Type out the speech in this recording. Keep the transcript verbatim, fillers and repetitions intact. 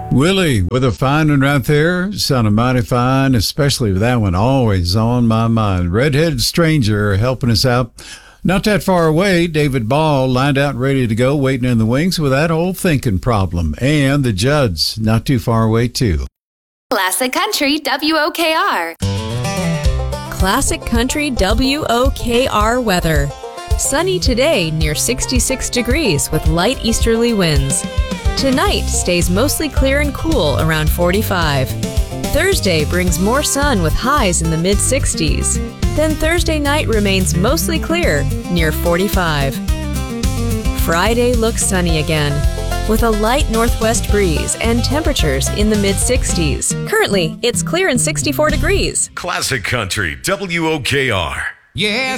Willie, with a fine one right there. Sounded mighty fine, especially with that one always on my mind. Redheaded Stranger helping us out. Not that far away, David Ball lined out and ready to go, waiting in the wings with that old thinking problem. And the Judds, not too far away, too. Classic Country W O K R. Classic Country W O K R weather. Sunny today, near sixty-six degrees with light easterly winds. Tonight stays mostly clear and cool around forty-five. Thursday brings more sun with highs in the mid sixties. Then Thursday night remains mostly clear, near forty-five. Friday looks sunny again, with a light northwest breeze and temperatures in the mid sixties. Currently, it's clear and sixty-four degrees. Classic Country W O K R. Yeah,